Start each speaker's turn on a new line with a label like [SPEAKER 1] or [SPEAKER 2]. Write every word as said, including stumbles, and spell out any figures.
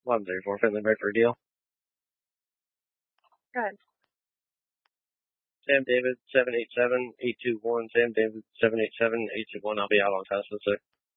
[SPEAKER 1] eleven thirty-four, Finley, ready for a deal.
[SPEAKER 2] Good.
[SPEAKER 1] Sam David, seven eight seven, eight two one. Sam David, seven eight seven, eight two one. I'll be out on task for a sec.